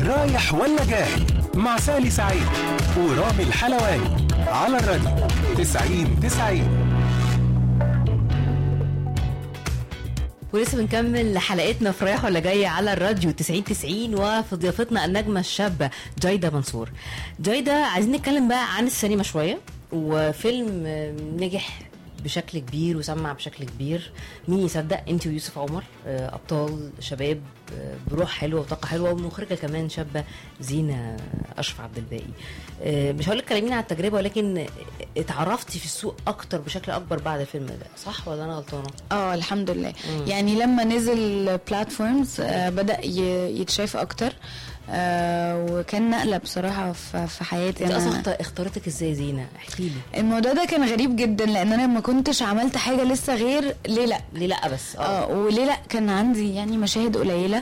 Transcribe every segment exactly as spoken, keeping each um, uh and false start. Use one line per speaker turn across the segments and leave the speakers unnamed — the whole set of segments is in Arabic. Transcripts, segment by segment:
رايح ولا جاي مع سالي سعيد ورامي الحلواني على الراديو تسعين تسعين.
ولسه بنكمل حلقتنا في رايح ولا جاي على الراديو تسعين تسعين، وفي ضيافتنا النجمة الشابة جايدة منصور. جايدة، عايزين نتكلم بقى عن السينما شوية، وفيلم نجح بشكل كبير وسمع بشكل كبير. مين يصدق؟ انت ويوسف عمر ابطال شباب بروح حلوه وطاقه حلوه، ومخرجه كمان شابه زينه اشرف عبد الباقي. مش هقول لك كلمينا على التجربه، ولكن اتعرفتي في السوق اكتر بشكل اكبر بعد الفيلم ده، صح ولا انا غلطانه؟
اه الحمد لله. مم. يعني لما نزل بلاتفورمز آه بدا يتشاف اكتر، آه وكان نقله بصراحه في حياتي.
انت اصلا اختارتك ازاي زينه؟ احكي لي.
الموضوع ده كان غريب جدا، لان انا ما كنتش عملت حاجه لسه غير ليه لا
ليه لا بس
اه, آه وليه لا كان عندي يعني مشاهد قليله،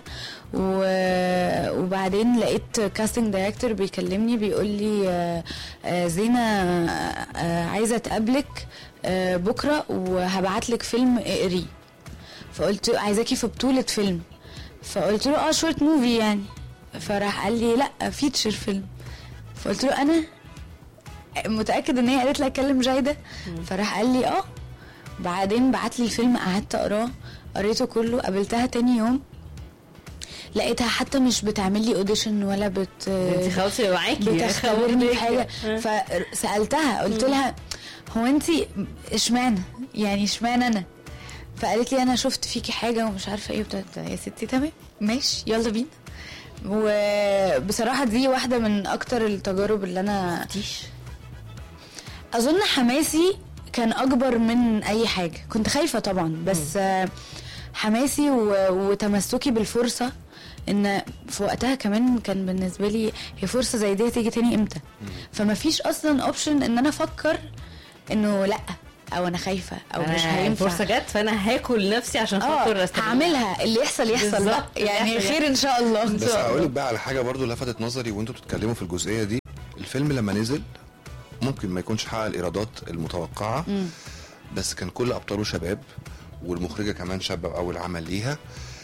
وبعدين لقيت كاستنج دايركتور بيكلمني بيقول لي آه آه زينه آه عايزه تقابلك آه بكره وهبعت لك فيلم اقري. فقلت عايزاكي في بطوله فيلم، فقلت له اه شورت موفي يعني. فراح قال لي لا فيتشر فيلم. فقلت له انا متاكد ان هي قالت لي اكلم جايده؟ فراح قال لي اه. بعدين بعت لي الفيلم، قعدت اقراه، قريته كله. قابلتها تاني يوم لقيتها حتى مش بتعمل لي اوديشن ولا بت
انت خلاص معاكي
بتختبرني في حاجه. فسالتها قلت لها هو انت اشمعنى يعني اشمعنى انا؟ فقالت لي انا شفت فيكي حاجه ومش عارفه ايه. بتاعت يا ستي تمام ماشي يلا بينا. وبصراحه دي واحده من اكتر التجارب اللي انا
فتيش.
اظن حماسي كان اكبر من اي حاجه. كنت خايفه طبعا، بس م. حماسي وتمسكي بالفرصه، ان في وقتها كمان كان بالنسبه لي هي فرصه زي دي تيجي تاني امتى. فما فيش اصلا اوبشن ان انا افكر انه لا او انا خايفه او مش هينفع.
فرصه جت فانا هاكل نفسي عشان خاطر
استغل هعملها. اللي يحصل يحصل بقى يعني خير ان شاء الله.
بس هقول لك بقى على حاجه برضو لفتت نظري وانتوا بتتكلموا في الجزئيه دي. الفيلم لما نزل ممكن ما يكونش حقق الايرادات المتوقعه، م. بس كان كل ابطاله شباب، والمخرجه كمان شابه باول عمل ليها.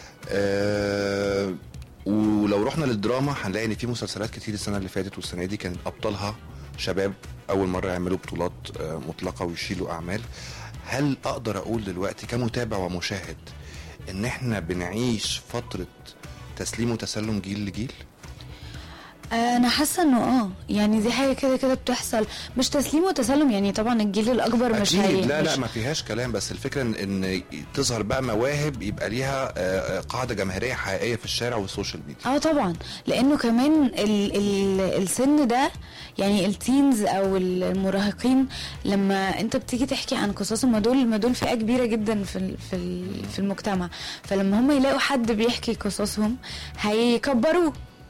أه ولو رحنا للدراما هنلاقي ان في مسلسلات كتير السنه اللي فاتت والسنه دي كان ابطالها شباب اول مره يعملوا بطولات مطلقه ويشيلوا اعمال. هل اقدر اقول دلوقتي كمتابع ومشاهد ان احنا بنعيش فتره تسليم وتسلم جيل لجيل؟
انا حاسه انه اه يعني دي حاجه كده كده بتحصل، مش تسليم وتسلم يعني. طبعا الجيل الاكبر مش هي
لا لا ما فيهاش كلام، بس الفكره ان, إن تظهر بقى مواهب يبقى ليها قاعده جماهيريه حقيقيه في الشارع والسوشيال ميديا.
اه طبعا، لانه كمان ال ال السن ده يعني التينز او المراهقين، لما انت بتيجي تحكي عن قصصهم، ما دول ما دول فئه كبيره جدا في في في المجتمع. فلما هم يلاقوا حد بيحكي قصصهم هيكبروه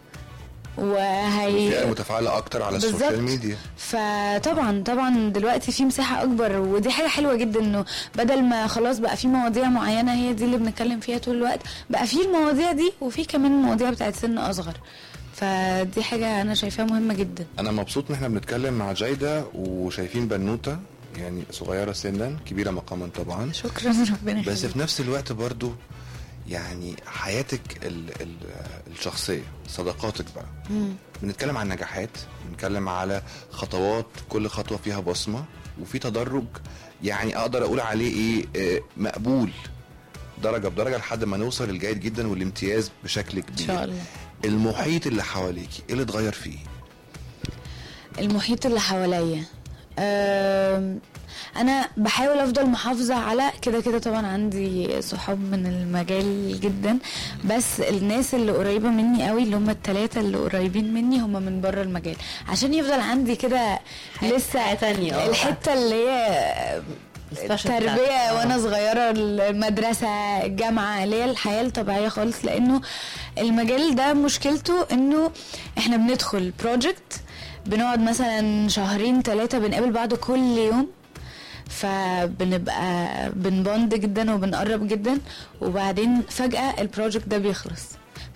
وهي
فئة متفاعلة اكتر على السوشيال ميديا.
فطبعا طبعا دلوقتي في مساحة اكبر، ودي حاجة حلوة جدا انه بدل ما خلاص بقى في مواضيع معينة هي دي اللي بنتكلم فيها طول الوقت، بقى في المواضيع دي وفي كمان مواضيع بتاعت سن اصغر. فدي حاجة انا شايفاها مهمة جدا.
انا مبسوط ان احنا بنتكلم مع جايدة وشايفين بنوتة يعني صغيرة سنا كبيرة مقاما طبعا.
شكرا ربنا يخليك.
بس في نفس الوقت برضو يعني حياتك ال ال الشخصية، صداقاتك بقى. مم. بنتكلم عن نجاحات، بنتكلم على خطوات، كل خطوة فيها بصمة وفي تدرج يعني اقدر اقول عليه ايه آه مقبول درجة بدرجة لحد ما نوصل للجيد جدا والامتياز بشكل كبير
ان شاء الله.
المحيط اللي حواليكي ايه اللي اتغير فيه؟
المحيط اللي حواليا أه انا بحاول افضل محافظه على كده كده. طبعا عندي صحاب من المجال جدا، بس الناس اللي قريبه مني قوي اللي هم الثلاثه اللي قريبين مني هم من بره المجال، عشان يفضل عندي كده لسه
تانية
الحته اللي هي التربيه وانا صغيره، المدرسه، الجامعه، اللي هي الحياه الطبيعيه خالص. لانه المجال ده مشكلته انه احنا بندخل بروجكت بنقعد مثلا شهرين ثلاثه بنقابل بعض كل يوم، فبنبقى بنبوند جدا وبنقرب جدا، وبعدين فجأة البروجكت ده بيخلص.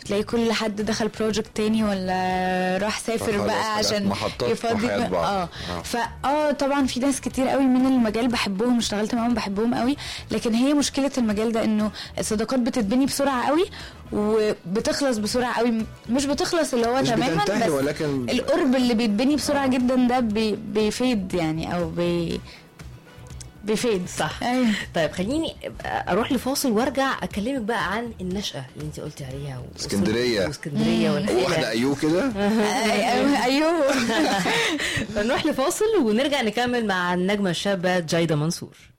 تلاقي كل حد دخل بروجكت تاني ولا راح سافر بقى عشان يفضي اه فا اه طبعا في ناس كتير قوي من المجال بحبهم، اشتغلت معاهم بحبهم قوي، لكن هي مشكله المجال ده انه الصداقات بتتبني بسرعه قوي وبتخلص بسرعه قوي، مش بتخلص اللي هو تماما بس ولكن القرب اللي بيتبني بسرعه جدا ده بي بيفيد يعني او بي بيفيد.
صح. أيوه. طيب خليني اروح لفاصل وارجع اكلمك بقى عن النشأة اللي انت قلتي عليها
اسكندريه
واسكندريه
واحده ايوه كده
ايوه
فنروح لفاصل ونرجع نكمل مع النجمه الشابه جايدة منصور.